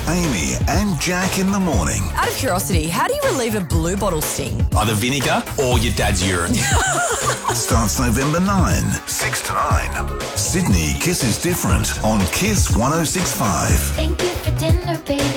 Amy and Jack in the morning. Out of curiosity, how do you relieve a blue bottle sting? Either vinegar or your dad's urine. Starts November 9, 6 to 9. Sydney Kiss is Different on Kiss 106.5. Thank you for dinner, baby.